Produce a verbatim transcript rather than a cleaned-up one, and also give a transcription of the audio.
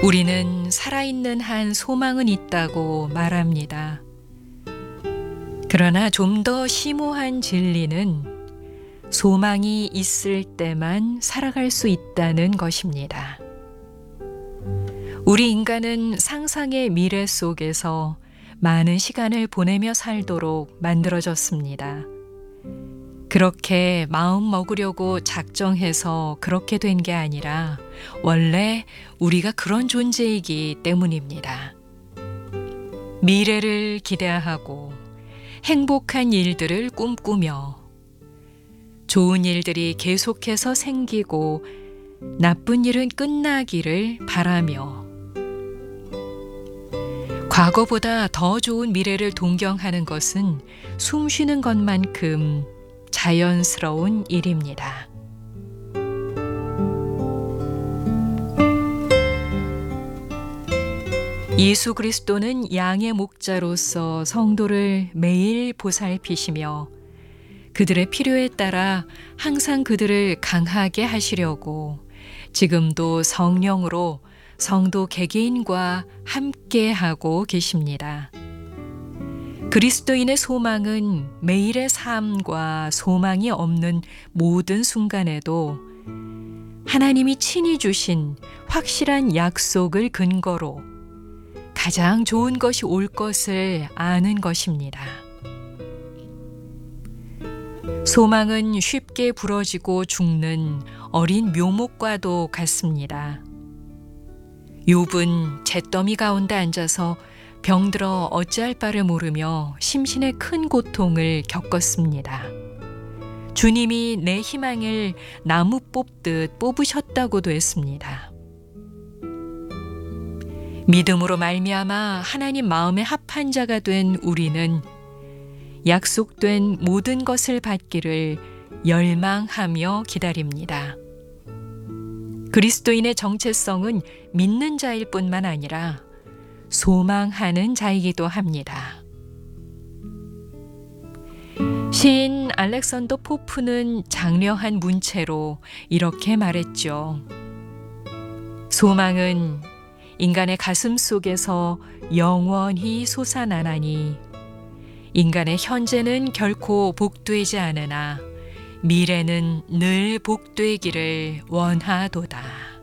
우리는 살아있는 한 소망은 있다고 말합니다. 그러나 좀 더 심오한 진리는 소망이 있을 때만 살아갈 수 있다는 것입니다. 우리 인간은 상상의 미래 속에서 많은 시간을 보내며 살도록 만들어졌습니다. 그렇게 마음 먹으려고 작정해서 그렇게 된 게 아니라 원래 우리가 그런 존재이기 때문입니다. 미래를 기대하고 행복한 일들을 꿈꾸며 좋은 일들이 계속해서 생기고 나쁜 일은 끝나기를 바라며 과거보다 더 좋은 미래를 동경하는 것은 숨쉬는 것만큼 자연스러운 일입니다. 예수 그리스도는 양의 목자로서 성도를 매일 보살피시며 그들의 필요에 따라 항상 그들을 강하게 하시려고 지금도 성령으로 성도 개개인과 함께하고 계십니다. 그리스도인의 소망은 매일의 삶과 소망이 없는 모든 순간에도 하나님이 친히 주신 확실한 약속을 근거로 가장 좋은 것이 올 것을 아는 것입니다. 소망은 쉽게 부러지고 죽는 어린 묘목과도 같습니다. 욥은 잿더미 가운데 앉아서 병들어 어찌할 바를 모르며 심신의 큰 고통을 겪었습니다. 주님이 내 희망을 나무 뽑듯 뽑으셨다고도 했습니다. 믿음으로 말미암아 하나님 마음에 합한 자가 된 우리는 약속된 모든 것을 받기를 열망하며 기다립니다. 그리스도인의 정체성은 믿는 자일 뿐만 아니라 소망하는 자이기도 합니다. 시인 알렉산더 포프는 장려한 문체로 이렇게 말했죠. 소망은 인간의 가슴 속에서 영원히 솟아나나니 인간의 현재는 결코 복되지 않으나 미래는 늘 복되기를 원하도다.